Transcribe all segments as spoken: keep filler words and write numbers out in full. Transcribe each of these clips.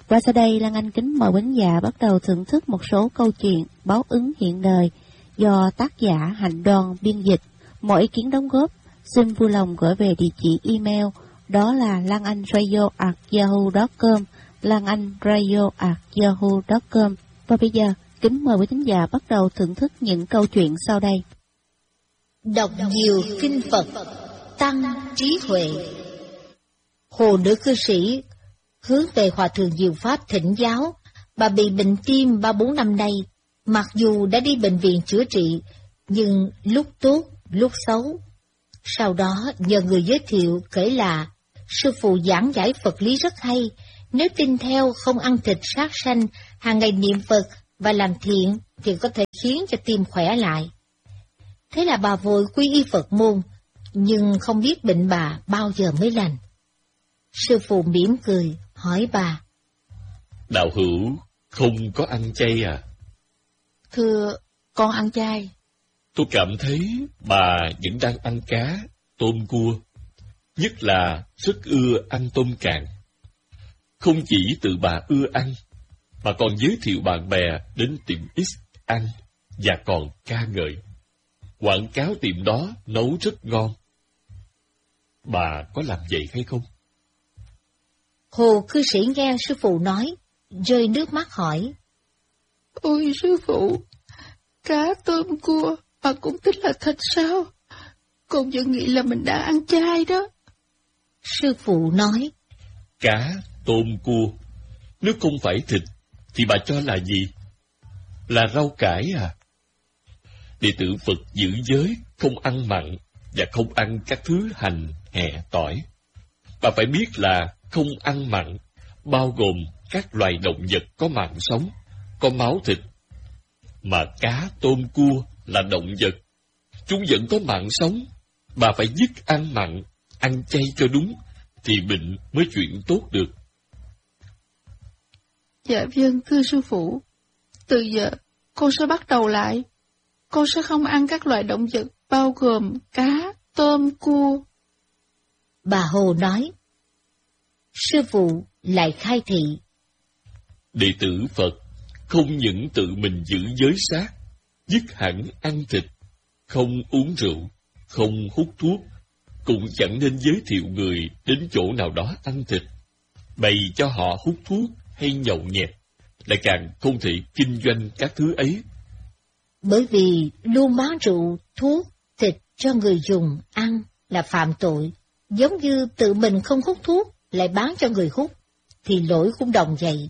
Và sau đây Lan Anh kính mời quý khán giả bắt đầu thưởng thức một số câu chuyện báo ứng hiện đời do tác giả Hạnh Đoan biên dịch. Mọi ý kiến đóng góp xin vui lòng gửi về địa chỉ email đó là lananhradio a yahoo chấm com, lananhradio a yahoo chấm com. Và bây giờ kính mời quý khán giả bắt đầu thưởng thức những câu chuyện sau đây. Đọc nhiều kinh Phật, tăng trí huệ. Hồ nữ cư sĩ hướng về Hòa thượng Diệu Pháp thỉnh giáo. Bà bị bệnh tim ba bốn năm nay, mặc dù đã đi bệnh viện chữa trị, nhưng lúc tốt, lúc xấu. Sau đó nhờ người giới thiệu kể là sư phụ giảng giải Phật lý rất hay, nếu tin theo không ăn thịt sát sanh, hàng ngày niệm Phật và làm thiện thì có thể khiến cho tim khỏe lại. Thế là bà vội quy y Phật môn, nhưng không biết bệnh bà bao giờ mới lành. Sư phụ mỉm cười, hỏi bà: Đạo hữu không có ăn chay à? Thưa, con ăn chay. Tôi cảm thấy bà vẫn đang ăn cá, tôm cua, nhất là rất ưa ăn tôm càng. Không chỉ tự bà ưa ăn, mà còn giới thiệu bạn bè đến tiệm X ăn, và còn ca ngợi. Quảng cáo tiệm đó nấu rất ngon. Bà có làm vậy hay không? Hồ cư sĩ nghe sư phụ nói, rơi nước mắt hỏi: Ôi sư phụ, cá tôm cua mà cũng tính là thịt sao? Con vẫn nghĩ là mình đã ăn chay đó. Sư phụ nói: Cá, tôm, cua, nếu không phải thịt, thì bà cho là gì? Là rau cải à? Đệ tử Phật giữ giới, không ăn mặn, và không ăn các thứ hành, hè, tỏi. Bà phải biết là không ăn mặn, bao gồm các loài động vật có mạng sống, có máu thịt. Mà cá, tôm, cua là động vật, chúng vẫn có mạng sống. Bà phải dứt ăn mặn, ăn chay cho đúng, thì bệnh mới chuyển tốt được. Dạ vâng, thưa sư phụ. Từ giờ, con sẽ bắt đầu lại. Con sẽ không ăn các loại động vật, bao gồm cá, tôm, cua. Bà Hồ nói. Sư phụ lại khai thị: Đệ tử Phật không những tự mình giữ giới sát, dứt hẳn ăn thịt, không uống rượu, không hút thuốc, cũng chẳng nên giới thiệu người đến chỗ nào đó ăn thịt, bày cho họ hút thuốc hay nhậu nhẹt, lại càng không thể kinh doanh các thứ ấy. Bởi vì luôn bán rượu, thuốc, thịt cho người dùng ăn là phạm tội, giống như tự mình không hút thuốc lại bán cho người hút, thì lỗi cũng đồng vậy.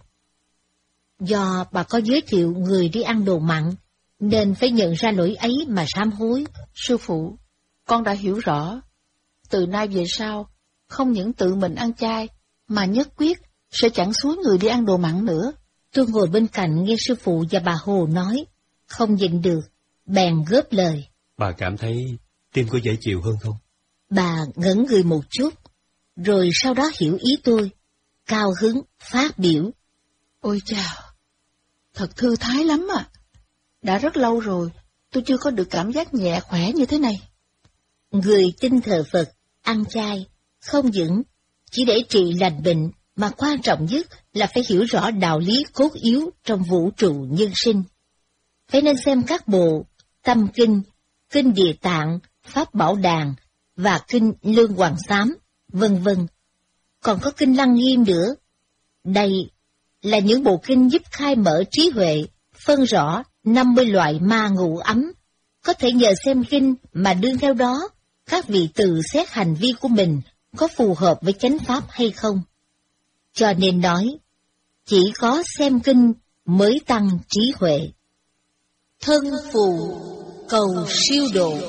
Do bà có giới thiệu người đi ăn đồ mặn, nên phải nhận ra lỗi ấy mà sám hối. Sư phụ, con đã hiểu rõ. Từ nay về sau, không những tự mình ăn chay, mà nhất quyết sẽ chẳng xúi người đi ăn đồ mặn nữa. Tôi ngồi bên cạnh nghe sư phụ và bà Hồ nói, không nhịn được, bèn góp lời. Bà cảm thấy tim có dễ chịu hơn không? Bà ngẩn người một chút, rồi sau đó hiểu ý tôi, cao hứng phát biểu: Ôi chào, thật thư thái lắm à. Đã rất lâu rồi, tôi chưa có được cảm giác nhẹ khỏe như thế này. Người tin thờ Phật, ăn chay, không những chỉ để trị lành bệnh, mà quan trọng nhất là phải hiểu rõ đạo lý cốt yếu trong vũ trụ nhân sinh. Phải nên xem các bộ Tâm Kinh, Kinh Địa Tạng, Pháp Bảo Đàn và Kinh Lương Hoàng Xám, vân vân. Còn có Kinh Lăng Nghiêm nữa. Đây là những bộ kinh giúp khai mở trí huệ, phân rõ năm mươi loại ma ngụ ấm. Có thể nhờ xem kinh mà đương theo đó, các vị tự xét hành vi của mình có phù hợp với chánh pháp hay không. Cho nên nói, chỉ có xem kinh mới tăng trí huệ. Thân phù cầu siêu độ.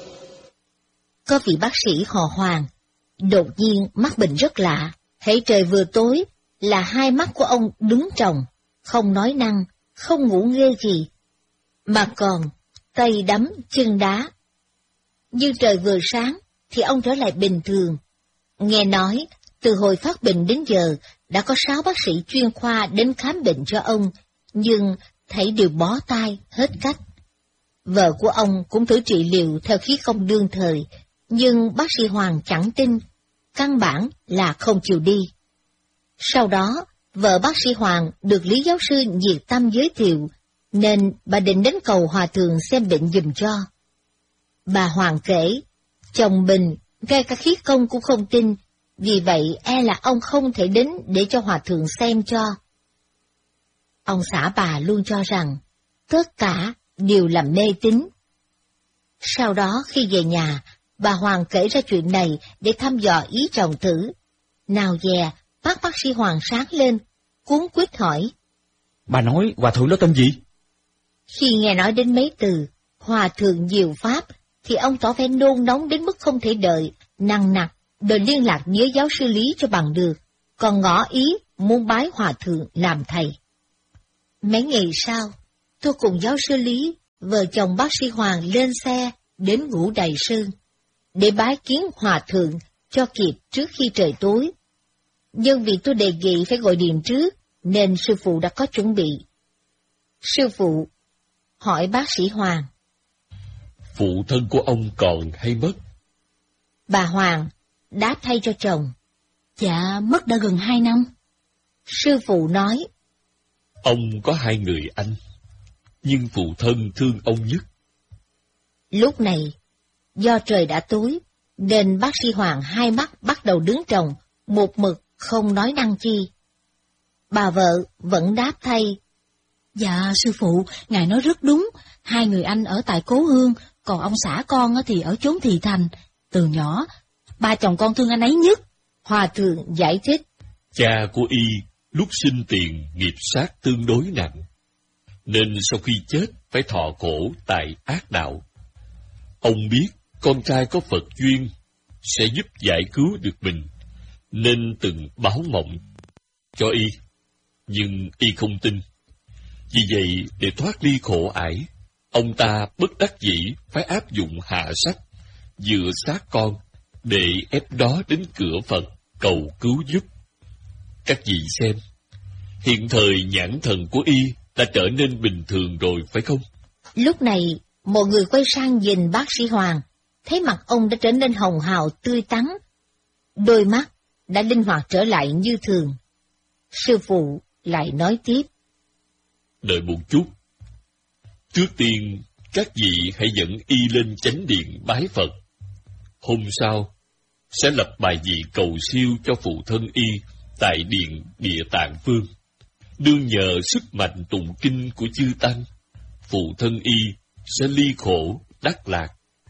Có vị bác sĩ họ Hoàng, đột nhiên mắc bệnh rất lạ, hễ trời vừa tối là hai mắt của ông đứng tròng, không nói năng, không ngủ nghê gì, mà còn tay đấm chân đá. Nhưng trời vừa sáng thì ông trở lại bình thường. Nghe nói, từ hồi phát bệnh đến giờ, đã có sáu bác sĩ chuyên khoa đến khám bệnh cho ông, nhưng thấy đều bó tay, hết cách. Vợ của ông cũng thử trị liệu theo khí công đương thời, nhưng bác sĩ Hoàng chẳng tin, căn bản là không chịu đi. Sau đó, vợ bác sĩ Hoàng được Lý giáo sư nhiệt tâm giới thiệu, nên bà định đến cầu hòa thượng xem bệnh giùm cho. Bà Hoàng kể, chồng mình ngay cả khí công cũng không tin, vì vậy e là ông không thể đến để cho hòa thượng xem cho. Ông xã bà luôn cho rằng, tất cả đều là mê tín. Sau đó khi về nhà, bà Hoàng kể ra chuyện này để thăm dò ý chồng thử. Nào dè, mắt bác sĩ Hoàng sáng lên, cuống quýt hỏi. Bà nói hòa thượng đó tên gì? Khi nghe nói đến mấy từ, hòa thượng diệu pháp, thì ông tỏ vẻ nôn nóng đến mức không thể đợi, nằng nặc, đòi liên lạc với giáo sư Lý cho bằng được, còn ngỏ ý muốn bái hòa thượng làm thầy. Mấy ngày sau, tôi cùng giáo sư Lý, vợ chồng bác sĩ Hoàng lên xe đến Ngũ Đài Sơn, để bái kiến hòa thượng cho kịp trước khi trời tối. Nhưng vì tôi đề nghị phải gọi điện trước, nên sư phụ đã có chuẩn bị. Sư phụ hỏi bác sĩ Hoàng. Phụ thân của ông còn hay mất? Bà Hoàng đáp thay cho chồng. Dạ, mất đã gần hai năm. Sư phụ nói. Ông có hai người anh, nhưng phụ thân thương ông nhất. Lúc này, do trời đã tối, nên bác sĩ Hoàng hai mắt bắt đầu đứng trồng, một mực không nói năng chi. Bà vợ vẫn đáp thay. Dạ, sư phụ, ngài nói rất đúng. Hai người anh ở tại Cố Hương, còn ông xã con thì ở chốn Thị Thành. Từ nhỏ, ba chồng con thương anh ấy nhất. Hòa thượng giải thích. Cha của y lúc sinh tiền nghiệp sát tương đối nặng, nên sau khi chết phải thọ khổ tại ác đạo. Ông biết con trai có Phật duyên sẽ giúp giải cứu được mình, nên từng báo mộng cho y, nhưng y không tin. Vì vậy, để thoát ly khổ ải, ông ta bất đắc dĩ phải áp dụng hạ sách, dựa sát con, để ép đó đến cửa Phật cầu cứu giúp. Các vị xem, hiện thời nhãn thần của y đã trở nên bình thường rồi phải không? Lúc này, mọi người quay sang nhìn bác sĩ Hoàng, thấy mặt ông đã trở nên hồng hào tươi tắn, đôi mắt đã linh hoạt trở lại như thường. Sư phụ lại nói tiếp. Đợi một chút. Trước tiên, các vị hãy dẫn y lên chánh điện bái Phật. Hôm sau, sẽ lập bài vị cầu siêu cho phụ thân y tại điện Địa Tạng Phương. Đương nhờ sức mạnh tụng kinh của chư Tăng, phụ thân y sẽ ly khổ đắc lạc.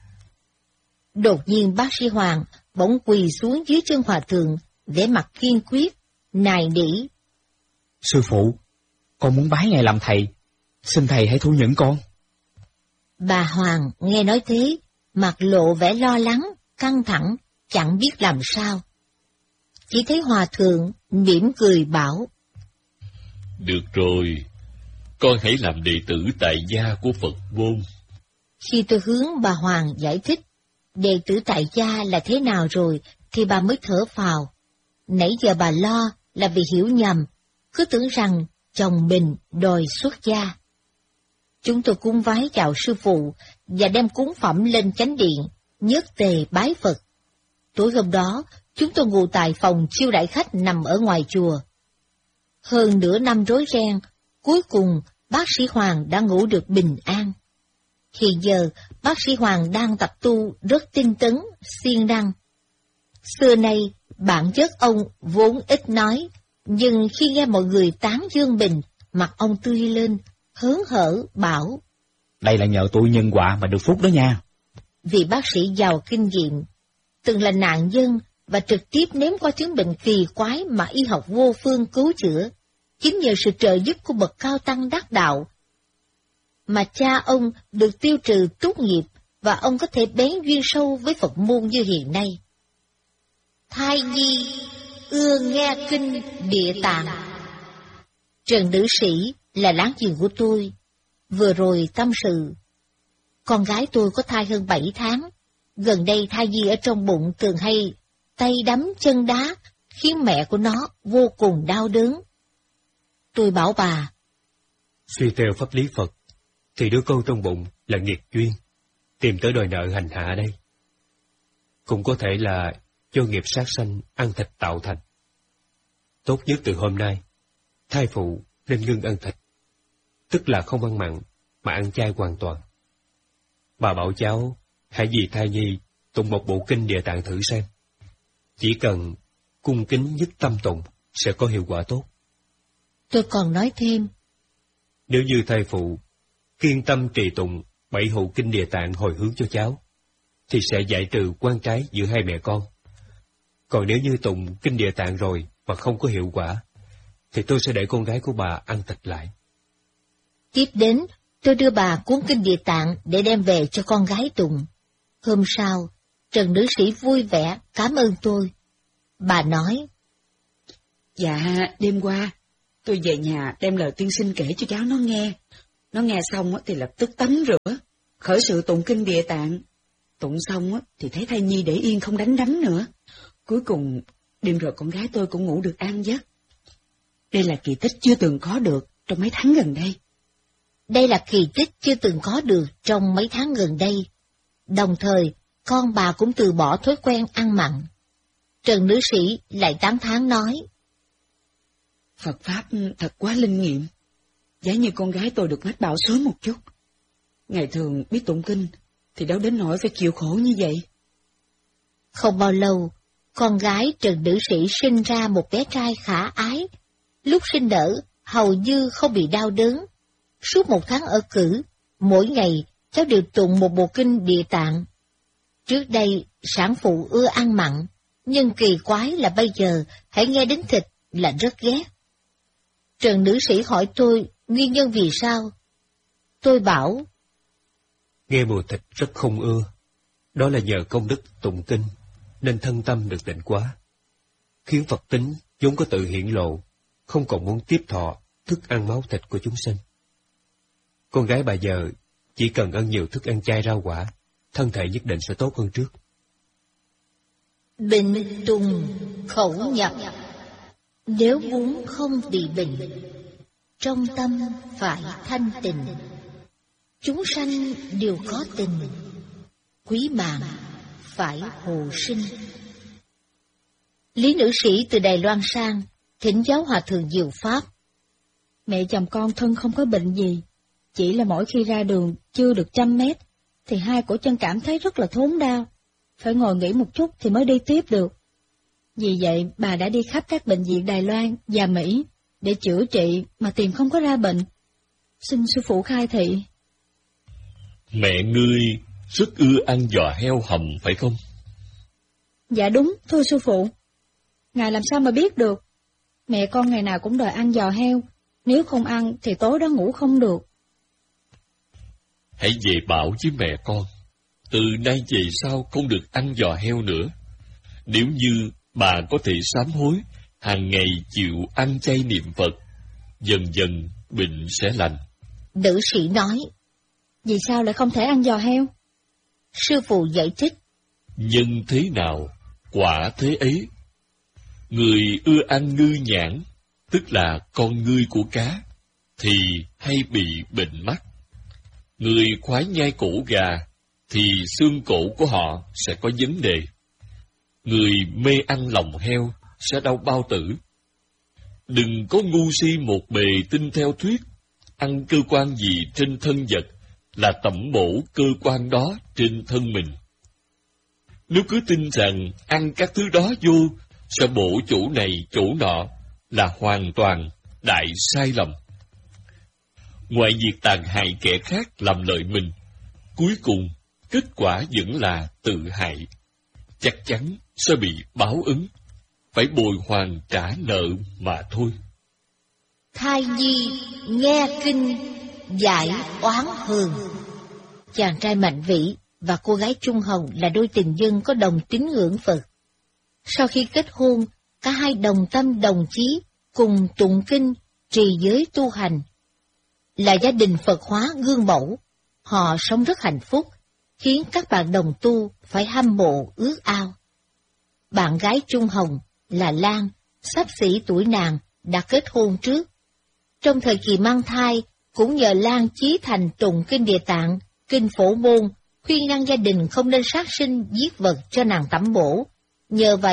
Đột nhiên bác sĩ Hoàng bỗng quỳ xuống dưới chân hòa thượng, vẻ mặt kiên quyết, nài nỉ. Sư phụ, con muốn bái ngài làm thầy, xin thầy hãy thu nhận con. Bà Hoàng nghe nói thế, mặt lộ vẻ lo lắng, căng thẳng, chẳng biết làm sao. Chỉ thấy hòa thượng mỉm cười bảo. Được rồi, con hãy làm đệ tử tại gia của Phật môn. Khi tôi hướng bà Hoàng giải thích đệ tử tại gia là thế nào rồi, thì bà mới thở phào. Nãy giờ bà lo là vì hiểu nhầm, cứ tưởng rằng chồng mình đòi xuất gia. Chúng tôi cúng vái chào sư phụ và đem cúng phẩm lên chánh điện, nhất tề bái Phật. Tối hôm đó, chúng tôi ngủ tại phòng chiêu đãi khách nằm ở ngoài chùa. Hơn nửa năm rối ren, cuối cùng bác sĩ Hoàng đã ngủ được bình an. Hiện giờ, bác sĩ Hoàng đang tập tu rất tinh tấn, siêng năng. Xưa nay, bản chất ông vốn ít nói, nhưng khi nghe mọi người tán dương mình, mặt ông tươi lên, hớn hở bảo. Đây là nhờ tôi nhân quả mà được phúc đó nha. Vì bác sĩ giàu kinh nghiệm, từng là nạn nhân và trực tiếp nếm qua chứng bệnh kỳ quái mà y học vô phương cứu chữa, chính nhờ sự trợ giúp của bậc cao tăng đắc đạo, mà cha ông được tiêu trừ túc nghiệp và ông có thể bén duyên sâu với Phật môn như hiện nay. Thai nhi ưa nghe kinh Địa Tạng. Trần nữ sĩ là láng giềng của tôi, vừa rồi tâm sự. Con gái tôi có thai hơn bảy tháng, gần đây thai nhi ở trong bụng thường hay tay đấm chân đá, khiến mẹ của nó vô cùng đau đớn. Tôi bảo bà, suy theo pháp lý Phật, thì đứa con trong bụng là nghiệp duyên, tìm tới đòi nợ hành hạ đây. Cũng có thể là do nghiệp sát sanh ăn thịt tạo thành. Tốt nhất từ hôm nay, thai phụ nên ngưng ăn thịt, tức là không ăn mặn, mà ăn chay hoàn toàn. Bà bảo cháu hãy vì thai nhi tụng một bộ kinh Địa Tạng thử xem. Chỉ cần cung kính nhất tâm tụng sẽ có hiệu quả tốt. Tôi còn nói thêm, nếu như thai phụ kiên tâm trì tụng bảy hộ kinh Địa Tạng hồi hướng cho cháu, thì sẽ giải trừ quan trái giữa hai mẹ con. Còn nếu như tụng kinh Địa Tạng rồi mà không có hiệu quả, thì tôi sẽ để con gái của bà ăn thịt lại. Tiếp đến, tôi đưa bà cuốn kinh Địa Tạng để đem về cho con gái tụng. Hôm sau, Trần nữ sĩ vui vẻ cảm ơn tôi. Bà nói, dạ, đêm qua, tôi về nhà đem lời tiên sinh kể cho cháu nó nghe. Nó nghe xong thì lập tức tắm rửa, khởi sự tụng kinh Địa Tạng. Tụng xong thì thấy thai nhi để yên không đánh đấm nữa. Cuối cùng, đêm rồi con gái tôi cũng ngủ được an giấc. Đây là kỳ tích chưa từng có được trong mấy tháng gần đây. Đây là kỳ tích chưa từng có được trong mấy tháng gần đây. Đồng thời, con bà cũng từ bỏ thói quen ăn mặn. Trần nữ sĩ lại tán thán nói, Phật Pháp thật quá linh nghiệm. Giá như con gái tôi được mách bảo sớm một chút. Ngày thường biết tụng kinh, thì đâu đến nỗi phải chịu khổ như vậy. Không bao lâu, con gái Trần nữ sĩ sinh ra một bé trai khả ái. Lúc sinh nở, hầu như không bị đau đớn. Suốt một tháng ở cữ, mỗi ngày cháu đều tụng một bộ kinh Địa Tạng. Trước đây, sản phụ ưa ăn mặn, nhưng kỳ quái là bây giờ hãy nghe đến thịt là rất ghét. Trần nữ sĩ hỏi tôi nguyên nhân vì sao. Tôi bảo, nghe mùi thịt rất không ưa, đó là nhờ công đức tụng kinh, nên thân tâm được tịnh quá, khiến Phật tính vốn có tự hiển lộ, không còn muốn tiếp thọ thức ăn máu thịt của chúng sinh. Con gái bà giờ chỉ cần ăn nhiều thức ăn chay rau quả, thân thể nhất định sẽ tốt hơn trước. Bệnh tùng khẩu nhập, nếu muốn không bị bệnh, trong tâm phải thanh tịnh. Chúng sanh đều có tình, quý mạng phải hồ sinh. Lý nữ sĩ từ Đài Loan sang, thỉnh giáo hòa thượng diệu pháp. Mẹ chồng con thân không có bệnh gì, chỉ là mỗi khi ra đường chưa được trăm mét, thì hai cổ chân cảm thấy rất là thốn đau, phải ngồi nghỉ một chút thì mới đi tiếp được. Vì vậy bà đã đi khắp các bệnh viện Đài Loan và Mỹ để chữa trị mà tìm không có ra bệnh. Xin sư phụ khai thị. Mẹ ngươi rất ưa ăn giò heo hầm phải không? Dạ đúng, thưa sư phụ. Ngài làm sao mà biết được? Mẹ con ngày nào cũng đòi ăn giò heo, nếu không ăn thì tối đó ngủ không được. Hãy về bảo với mẹ con, từ nay về sau không được ăn giò heo nữa. Nếu như bà có thể sám hối, hàng ngày chịu ăn chay niệm Phật, dần dần bệnh sẽ lành. Nữ sĩ nói, vì sao lại không thể ăn giò heo? Sư phụ giải thích, nhân thế nào, quả thế ấy. Người ưa ăn ngư nhãn, tức là con ngươi của cá, thì hay bị bệnh mắt. Người khoái nhai cổ gà, thì xương cổ của họ sẽ có vấn đề. Người mê ăn lòng heo sẽ đau bao tử. Đừng có ngu si một bề tin theo thuyết, ăn cơ quan gì trên thân vật là tẩm bổ cơ quan đó trên thân mình. Nếu cứ tin rằng ăn các thứ đó vô sẽ bổ chỗ này chỗ nọ là hoàn toàn đại sai lầm. Ngoài việc tàn hại kẻ khác làm lợi mình, cuối cùng kết quả vẫn là tự hại. Chắc chắn sẽ bị báo ứng, phải bồi hoàn trả nợ mà thôi. thai nhi nghe kinh giải oán hờn. Chàng trai Mạnh Vĩ và cô gái Trung Hồng là đôi tình nhân có đồng tín ngưỡng Phật. Sau khi kết hôn, cả hai đồng tâm đồng chí, cùng tụng kinh, trì giới tu hành. Là gia đình Phật hóa gương mẫu, họ sống rất hạnh phúc, khiến các bạn đồng tu phải hâm mộ ước ao. Bạn gái Trung Hồng là Lan, xấp xỉ tuổi nàng, đã kết hôn trước. Trong thời kỳ mang thai, cũng nhờ Lan chí thành tụng kinh Địa Tạng, kinh Phổ Môn, khuyên ngăn gia đình không nên sát sinh giết vật cho nàng tẩm bổ. Nhờ vậy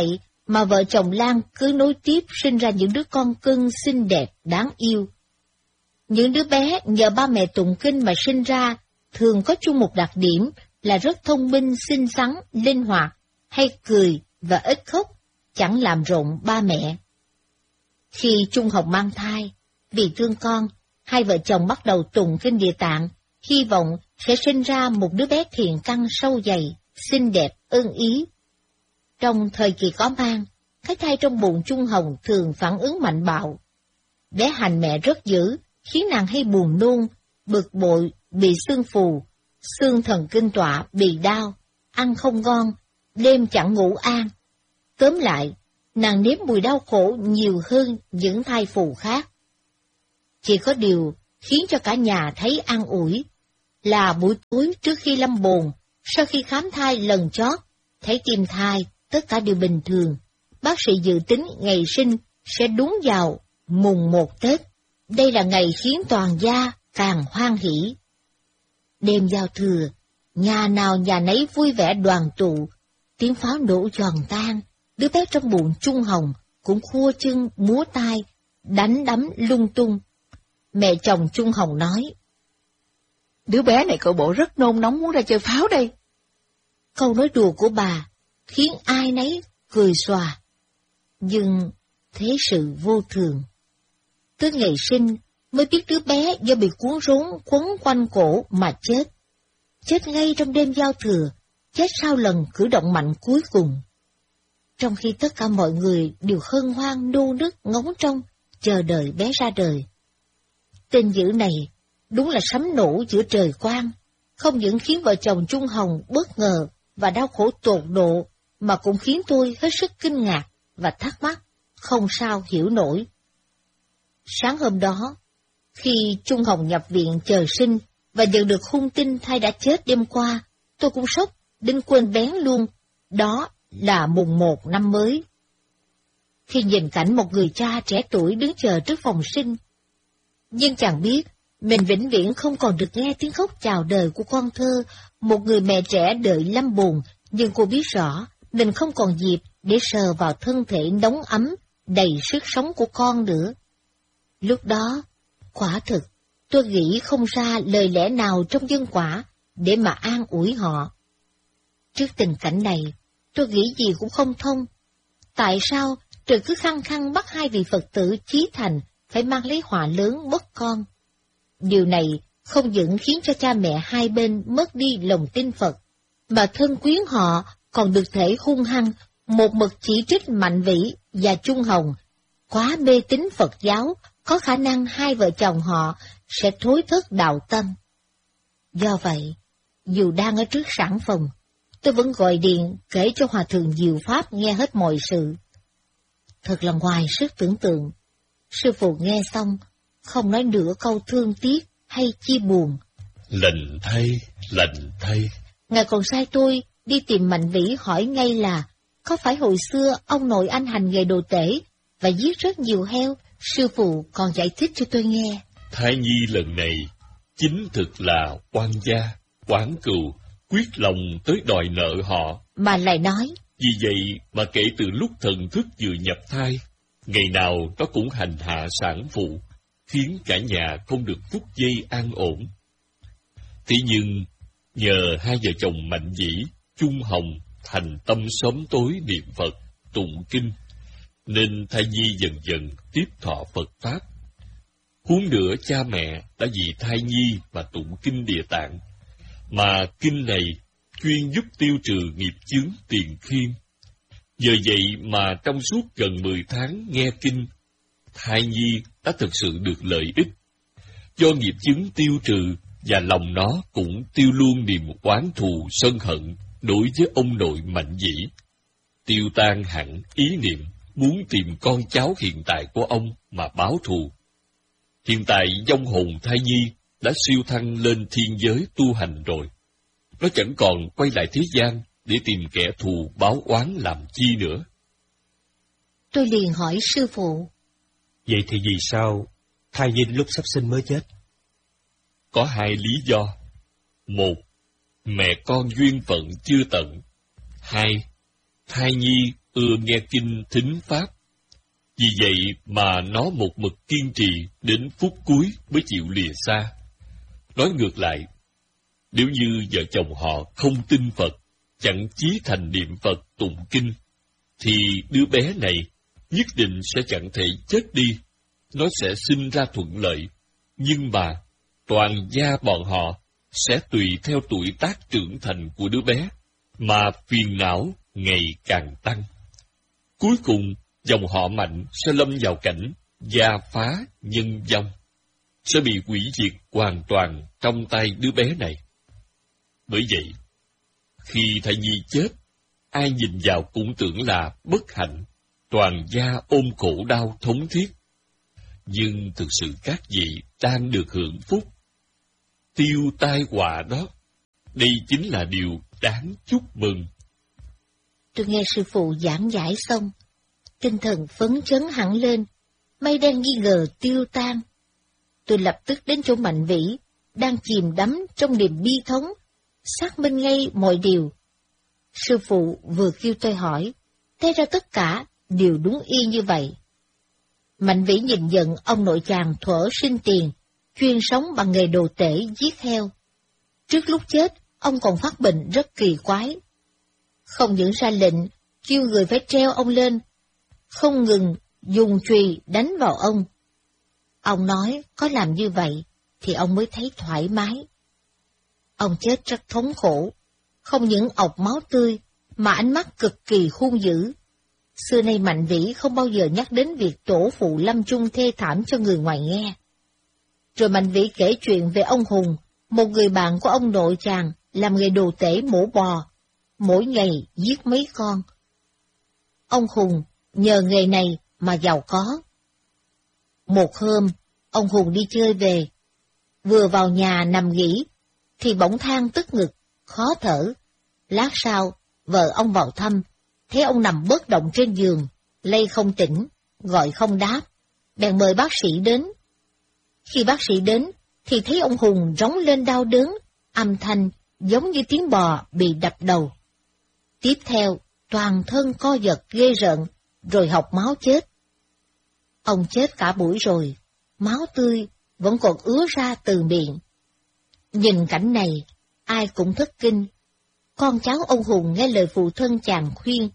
mà vợ chồng Lan cứ nối tiếp sinh ra những đứa con cưng xinh đẹp, đáng yêu. Những đứa bé nhờ ba mẹ tụng kinh mà sinh ra thường có chung một đặc điểm là rất thông minh, xinh xắn, linh hoạt, hay cười và ít khóc, chẳng làm rộn ba mẹ. Khi Trung Hồng mang thai, vì thương con, hai vợ chồng bắt đầu tụng kinh Địa Tạng, hy vọng sẽ sinh ra một đứa bé thiện căn sâu dày, xinh đẹp, ưng ý. Trong thời kỳ có mang, cái thai trong bụng Trung Hồng thường phản ứng mạnh bạo. Bé hành mẹ rất dữ, khiến nàng hay buồn nôn, bực bội, bị xương phù, xương thần kinh tọa, bị đau, ăn không ngon, đêm chẳng ngủ an. Tóm lại, nàng nếm mùi đau khổ nhiều hơn những thai phụ khác. Chỉ có điều khiến cho cả nhà thấy an ủi là buổi tối trước khi lâm bồn, sau khi khám thai lần chót, thấy tim thai, tất cả đều bình thường. Bác sĩ dự tính ngày sinh sẽ đúng vào mùng một Tết. Đây là ngày khiến toàn gia càng hoan hỉ. Đêm giao thừa, nhà nào nhà nấy vui vẻ đoàn tụ, tiếng pháo nổ giòn tan, đứa bé trong bụng Trung Hồng cũng khua chân múa tay, đánh đấm lung tung. Mẹ chồng Trung Hồng nói, đứa bé này cậu bộ rất nôn nóng muốn ra chơi pháo đây. Câu nói đùa của bà khiến ai nấy cười xòa. Nhưng thế sự vô thường. Tới ngày sinh mới biết đứa bé do bị cuốn rốn quấn quanh cổ mà chết. Chết ngay trong đêm giao thừa, chết sau lần cử động mạnh cuối cùng. Trong khi tất cả mọi người đều hân hoan nô nức ngóng trông, chờ đợi bé ra đời. Tên dữ này đúng là sấm nổ giữa trời quang, không những khiến vợ chồng Trung Hồng bất ngờ và đau khổ tột độ, mà cũng khiến tôi hết sức kinh ngạc và thắc mắc, không sao hiểu nổi. Sáng hôm đó, khi Trung Hồng nhập viện chờ sinh và nhận được hung tin thai đã chết đêm qua, tôi cũng sốc đến quên bén luôn, đó là mùng một năm mới. Khi nhìn cảnh một người cha trẻ tuổi đứng chờ trước phòng sinh, nhưng chẳng biết mình vĩnh viễn không còn được nghe tiếng khóc chào đời của con thơ, một người mẹ trẻ đợi lâm bồn, nhưng cô biết rõ mình không còn dịp để sờ vào thân thể nóng ấm, đầy sức sống của con nữa. Lúc đó, quả thực, tôi nghĩ không ra lời lẽ nào trong nhân quả để mà an ủi họ. Trước tình cảnh này, tôi nghĩ gì cũng không thông. Tại sao trời cứ khăng khăng bắt hai vị Phật tử chí thành phải mang lấy họa lớn mất con? Điều này không những khiến cho cha mẹ hai bên mất đi lòng tin Phật, mà thân quyến họ còn được thể hung hăng, một mực chỉ trích Mạnh Vĩ và Trung Hồng. Quá mê tín Phật giáo, có khả năng hai vợ chồng họ sẽ thối thất đạo tâm. Do vậy, dù đang ở trước sản phòng, tôi vẫn gọi điện kể cho Hòa Thượng Diệu Pháp nghe hết mọi sự. Thật là ngoài sức tưởng tượng. Sư phụ nghe xong, không nói nửa câu thương tiếc hay chia buồn. Lành thay, lành thay. Ngài còn sai tôi đi tìm Mạnh Vĩ hỏi ngay là, có phải hồi xưa ông nội anh hành nghề đồ tể và giết rất nhiều heo? Sư phụ còn giải thích cho tôi nghe. Thai nhi lần này chính thực là oan gia, oán cừu, quyết lòng tới đòi nợ họ. Mà lại nói, vì vậy mà kể từ lúc thần thức vừa nhập thai, ngày nào nó cũng hành hạ sản phụ, khiến cả nhà không được phút giây an ổn. Thế nhưng, nhờ hai vợ chồng Mạnh Vĩ, Trung Hồng thành tâm sớm tối niệm Phật, tụng kinh, nên thai nhi dần dần tiếp thọ Phật Pháp. Huống nữa cha mẹ đã vì thai nhi mà tụng kinh Địa Tạng, mà kinh này chuyên giúp tiêu trừ nghiệp chướng tiền khiên. Nhờ vậy mà trong suốt gần mười tháng nghe kinh, thai nhi đã thực sự được lợi ích. Do nghiệp chướng tiêu trừ và lòng nó cũng tiêu luôn niềm oán thù sân hận đối với ông nội Mạnh Vĩ. Tiêu tan hẳn ý niệm muốn tìm con cháu hiện tại của ông mà báo thù. Hiện tại vong hồn thai nhi đã siêu thăng lên thiên giới tu hành rồi. Nó chẳng còn quay lại thế gian để tìm kẻ thù báo oán làm chi nữa. Tôi liền hỏi sư phụ. Vậy thì vì sao thai nhi lúc sắp sinh mới chết? Có hai lý do. Một, mẹ con duyên phận chưa tận. Hai, thai nhi ưa nghe kinh thính pháp. Vì vậy mà nó một mực kiên trì đến phút cuối mới chịu lìa xa. Nói ngược lại, nếu như vợ chồng họ không tin Phật, chẳng chí thành niệm Phật tụng kinh, thì đứa bé này nhất định sẽ chẳng thể chết đi. Nó sẽ sinh ra thuận lợi, nhưng mà toàn gia bọn họ sẽ tùy theo tuổi tác trưởng thành của đứa bé, mà phiền não ngày càng tăng. Cuối cùng, dòng họ Mạnh sẽ lâm vào cảnh gia phá nhân vong, sẽ bị hủy diệt hoàn toàn trong tay đứa bé này. Bởi vậy, khi thai nhi chết, ai nhìn vào cũng tưởng là bất hạnh, toàn gia ôm khổ đau thống thiết. Nhưng thực sự các vị đang được hưởng phúc, tiêu tai họa đó. Đây chính là điều đáng chúc mừng. Tôi nghe sư phụ giảng giải xong, tinh thần phấn chấn hẳn lên, mây đen nghi ngờ tiêu tan. Tôi lập tức đến chỗ Mạnh Vĩ, đang chìm đắm trong niềm bi thống, xác minh ngay mọi điều. Sư phụ vừa kêu tôi hỏi, thế ra tất cả đều đúng y như vậy. Mạnh Vĩ nhìn nhận ông nội chàng thuở sinh tiền, chuyên sống bằng nghề đồ tể giết heo. Trước lúc chết, ông còn phát bệnh rất kỳ quái. Không những ra lệnh, kêu người phải treo ông lên, không ngừng dùng chùy đánh vào ông. Ông nói có làm như vậy thì ông mới thấy thoải mái. Ông chết rất thống khổ, không những ọc máu tươi mà ánh mắt cực kỳ hung dữ. Xưa nay Mạnh Vĩ không bao giờ nhắc đến việc tổ phụ lâm chung thê thảm cho người ngoài nghe. Rồi Mạnh Vĩ kể chuyện về ông Hùng, một người bạn của ông nội chàng làm nghề đồ tể mổ bò, mỗi ngày giết mấy con. Ông Hùng nhờ nghề này mà giàu có. Một hôm, ông Hùng đi chơi về, vừa vào nhà nằm nghỉ, thì bỗng than tức ngực, khó thở. Lát sau, vợ ông vào thăm, thấy ông nằm bất động trên giường, lay không tỉnh, gọi không đáp, bèn mời bác sĩ đến. Khi bác sĩ đến, thì thấy ông Hùng rống lên đau đớn, âm thanh giống như tiếng bò bị đập đầu. Tiếp theo, toàn thân co giật ghê rợn, rồi học máu chết. Ông chết cả buổi rồi, máu tươi vẫn còn ứa ra từ miệng. Nhìn cảnh này, ai cũng thất kinh. Con cháu ông Hùng nghe lời phụ thân chàng khuyên,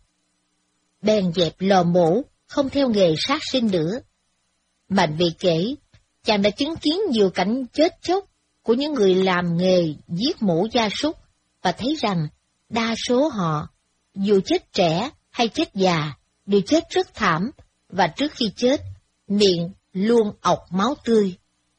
bèn dẹp lò mổ, không theo nghề sát sinh nữa. Mạnh Vĩ kể, chàng đã chứng kiến nhiều cảnh chết chóc của những người làm nghề giết mổ gia súc, và thấy rằng đa số họ, dù chết trẻ hay chết già, đều chết rất thảm, và trước khi chết, miệng luôn ọc máu tươi.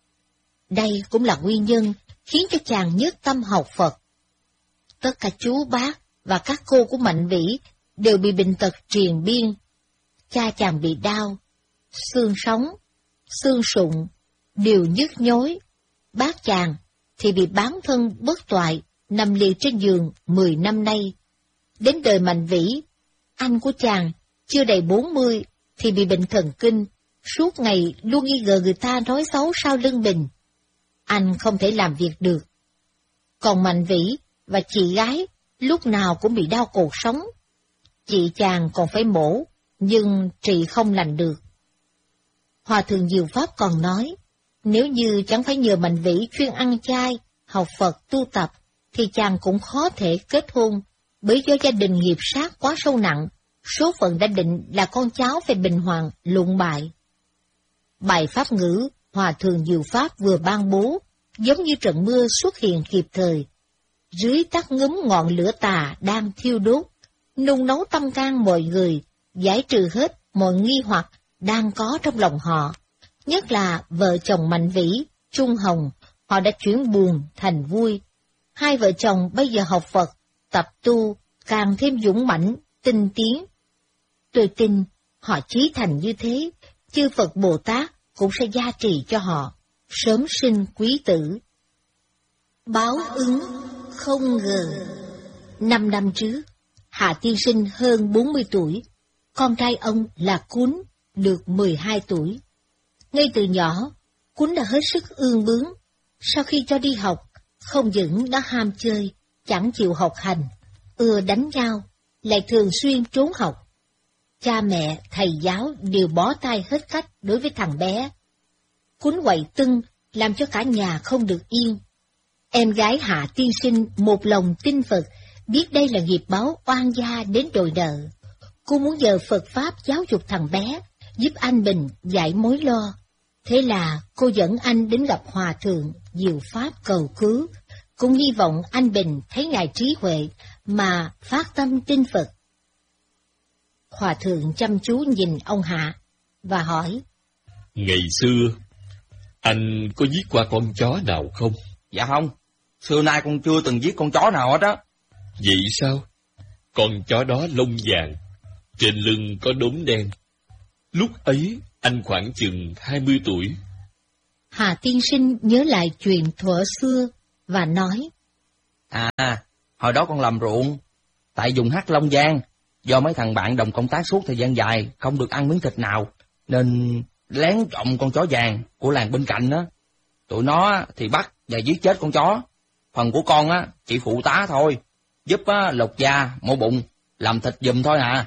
Đây cũng là nguyên nhân khiến cho chàng nhất tâm học Phật. Tất cả chú bác và các cô của Mạnh Vĩ đều bị bệnh tật triền biên. Cha chàng bị đau, xương sống, xương sụn, đều nhức nhối. Bác chàng thì bị bán thân bất toại, nằm liệt trên giường mười năm nay. Đến đời Mạnh Vĩ, anh của chàng chưa đầy bốn mươi thì bị bệnh thần kinh, suốt ngày luôn nghi ngờ người ta nói xấu sau lưng mình. Anh không thể làm việc được. Còn Mạnh Vĩ và chị gái lúc nào cũng bị đau cột sống. Chị chàng còn phải mổ, nhưng trị không lành được. Hòa thượng Diệu Pháp còn nói, nếu như chẳng phải nhờ Mạnh Vĩ chuyên ăn chay, học Phật tu tập, thì chàng cũng khó thể kết hôn, bởi do gia đình nghiệp sát quá sâu nặng, số phận đã định là con cháu phải bình hoàng, lụng bại. Bài pháp ngữ Hòa thượng Diệu Pháp vừa ban bố, giống như trận mưa xuất hiện kịp thời. Dưới tắt ngúm ngọn lửa tà đang thiêu đốt, nung nấu tâm can mọi người, giải trừ hết mọi nghi hoặc đang có trong lòng họ. Nhất là vợ chồng Mạnh Vĩ, Trung Hồng, họ đã chuyển buồn thành vui. Hai vợ chồng bây giờ học Phật, tập tu, càng thêm dũng mãnh, tinh tiến. Tôi tin, họ chí thành như thế, chư Phật Bồ Tát cũng sẽ gia trì cho họ, sớm sinh quý tử. Báo ứng không ngờ. Năm năm trước, Hạ tiên sinh hơn bốn mươi tuổi, con trai ông là Cún, được mười hai tuổi. Ngay từ nhỏ, Cún đã hết sức ương bướng. Sau khi cho đi học, không những đã ham chơi, chẳng chịu học hành, ưa đánh nhau, lại thường xuyên trốn học. cha mẹ, thầy giáo đều bó tay hết cách đối với thằng bé. Cún quậy tưng làm cho cả nhà không được yên. Em gái Hạ tiên sinh một lòng tin Phật, biết đây là nghiệp báo oan gia đến đòi nợ. Cô muốn nhờ Phật Pháp giáo dục thằng bé, giúp anh Bình giải mối lo. Thế là cô dẫn anh đến gặp Hòa Thượng diệu Pháp cầu cứu, cũng hy vọng anh Bình thấy ngài trí huệ mà phát tâm tin Phật. Hòa Thượng chăm chú nhìn ông Hạ và hỏi: Ngày xưa, anh có giết qua con chó nào không? Dạ không, xưa nay con chưa từng giết con chó nào hết á. Vậy sao? Con chó đó lông vàng, trên lưng có đốm đen. Lúc ấy, anh khoảng chừng hai mươi tuổi. Hà tiên sinh nhớ lại chuyện thuở xưa và nói: À, hồi đó con làm ruộng, tại vùng Hắc Long Giang, do mấy thằng bạn đồng công tác suốt thời gian dài, không được ăn miếng thịt nào, nên lén trộm con chó vàng của làng bên cạnh đó. Tụi nó thì bắt và giết chết con chó. Phần của con á chỉ phụ tá thôi, giúp á lột da, mổ bụng, làm thịt giùm thôi à.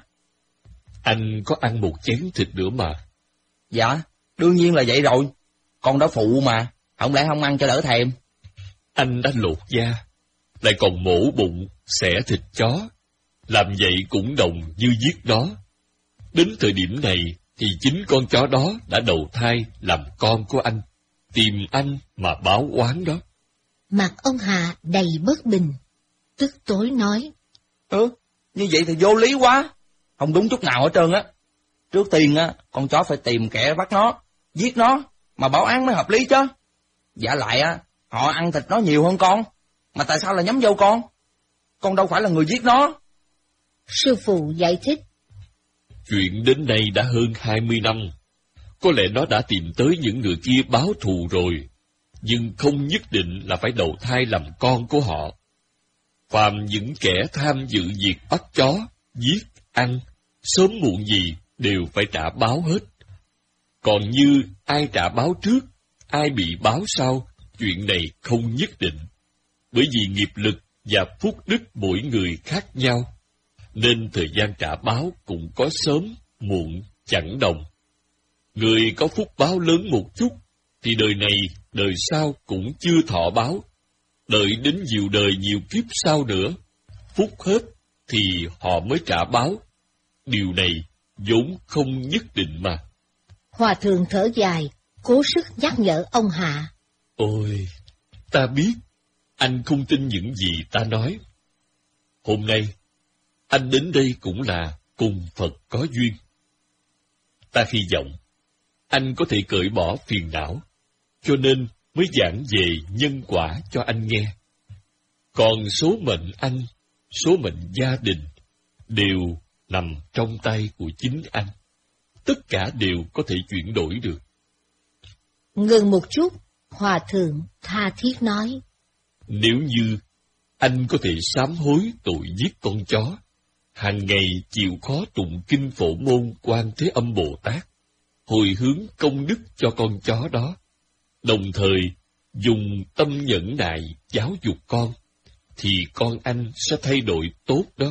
Anh có ăn một chén thịt nữa mà. Dạ, đương nhiên là vậy rồi. Con đã phụ mà, không lẽ không ăn cho đỡ thèm. Anh đã lột da, lại còn mổ bụng, xẻ thịt chó. Làm vậy cũng đồng như giết nó. Đến thời điểm này thì chính con chó đó đã đầu thai làm con của anh, tìm anh mà báo oán đó. Mặt ông Hà đầy bất bình, tức tối nói: Ừ, như vậy thì vô lý quá, không đúng chút nào hết trơn á. Trước tiên á, con chó phải tìm kẻ bắt nó, giết nó, mà báo án mới hợp lý chứ. Dạ lại á, họ ăn thịt nó nhiều hơn con, mà tại sao là nhắm vô con? Con đâu phải là người giết nó. Sư phụ giải thích: Chuyện đến nay đã hơn hai mươi năm. Có lẽ nó đã tìm tới những người kia báo thù rồi, nhưng không nhất định là phải đầu thai làm con của họ. Phàm những kẻ tham dự việc bắt chó, giết, ăn, sớm muộn gì đều phải trả báo hết. Còn như ai trả báo trước, ai bị báo sau, chuyện này không nhất định. Bởi vì nghiệp lực và phúc đức mỗi người khác nhau, nên thời gian trả báo cũng có sớm, muộn, chẳng đồng. Người có phúc báo lớn một chút, thì đời này, đời sau cũng chưa thọ báo. Đợi đến nhiều đời nhiều kiếp sau nữa, phúc hết thì họ mới trả báo. Điều này vốn không nhất định mà. Hòa Thượng thở dài, cố sức nhắc nhở ông Hạ: Ôi, ta biết, anh không tin những gì ta nói. Hôm nay, anh đến đây cũng là cùng Phật có duyên. Ta hy vọng, anh có thể cởi bỏ phiền não, cho nên mới giảng về nhân quả cho anh nghe. Còn số mệnh anh, số mệnh gia đình, đều nằm trong tay của chính anh. Tất cả đều có thể chuyển đổi được. Ngừng một chút, Hòa Thượng tha thiết nói: Nếu như anh có thể sám hối tội giết con chó, hàng ngày chịu khó tụng kinh Phổ Môn Quan Thế Âm Bồ Tát, hồi hướng công đức cho con chó đó, đồng thời dùng tâm nhẫn nại giáo dục con, thì con anh sẽ thay đổi tốt đó.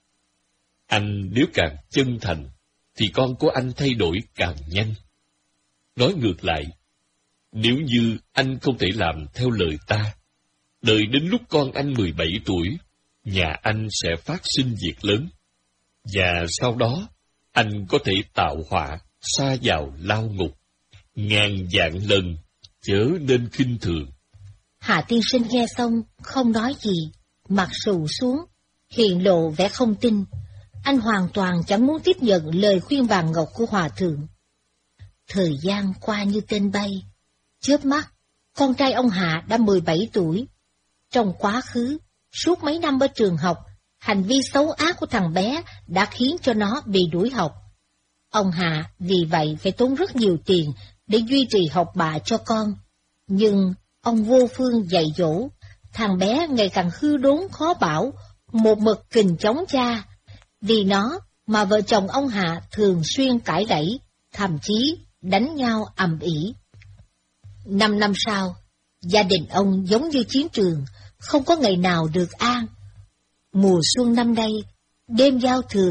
Anh nếu càng chân thành, thì con của anh thay đổi càng nhanh. Nói ngược lại, nếu như anh không thể làm theo lời ta, đợi đến lúc con anh mười bảy tuổi, nhà anh sẽ phát sinh việc lớn, và sau đó anh có thể tạo họa sa vào lao ngục, ngàn vạn lần, chớ nên khinh thường. Hạ tiên sinh nghe xong, không nói gì, mặt xù xuống, hiện lộ vẻ không tin. Anh hoàn toàn chẳng muốn tiếp nhận lời khuyên vàng ngọc của Hòa Thượng. Thời gian qua như tên bay. Chớp mắt, con trai ông Hạ đã mười bảy tuổi. Trong quá khứ, suốt mấy năm ở trường học, hành vi xấu ác của thằng bé đã khiến cho nó bị đuổi học. Ông Hạ vì vậy phải tốn rất nhiều tiền để duy trì học bạ cho con. Nhưng ông vô phương dạy dỗ, thằng bé ngày càng hư đốn khó bảo, một mực kình chống cha. Vì nó mà vợ chồng ông Hạ thường xuyên cãi lẫy, thậm chí đánh nhau ầm ĩ. Năm năm sau, gia đình ông giống như chiến trường, không có ngày nào được an. Mùa xuân năm nay, đêm giao thừa,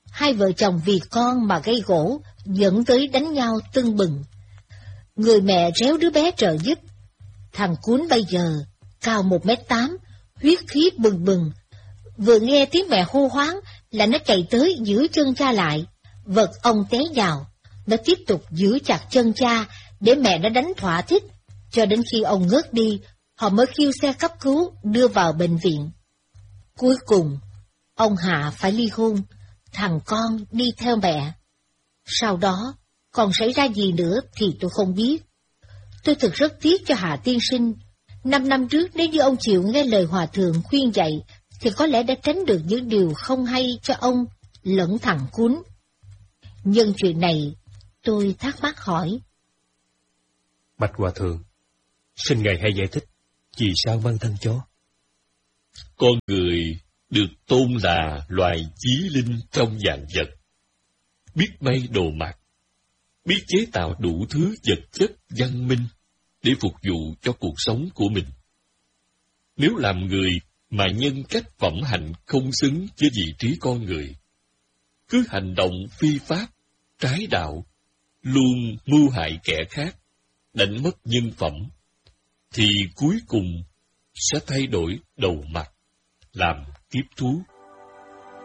hai vợ chồng vì con mà gây gổ, dẫn tới đánh nhau tưng bừng. Người mẹ réo đứa bé trợ giúp. Thằng Cún bây giờ cao một mét tám, huyết khí bừng bừng. Vừa nghe tiếng mẹ hô hoáng là nó chạy tới giữ chân cha lại, vật ông té vào. Nó tiếp tục giữ chặt chân cha để mẹ nó đánh thỏa thích, cho đến khi ông ngớt đi, họ mới kêu xe cấp cứu đưa vào bệnh viện. Cuối cùng, ông Hạ phải ly hôn, thằng con đi theo mẹ. Sau đó, còn xảy ra gì nữa thì tôi không biết. Tôi thực rất tiếc cho Hạ tiên sinh. Năm năm trước nếu như ông chịu nghe lời hòa thượng khuyên dạy, thì có lẽ đã tránh được những điều không hay cho ông lẫn thằng Cún. Nhưng chuyện này, tôi thắc mắc hỏi. Bạch Hòa Thượng, xin Ngài hãy giải thích, vì sao mang thân chó? Con người được tôn là loài chí linh trong vạn vật, biết may đồ mặc, biết chế tạo đủ thứ vật chất văn minh để phục vụ cho cuộc sống của mình. Nếu làm người mà nhân cách phẩm hạnh không xứng với vị trí con người, cứ hành động phi pháp, trái đạo, luôn mưu hại kẻ khác, đánh mất nhân phẩm, thì cuối cùng sẽ thay đổi đầu mặt, làm kiếp thú.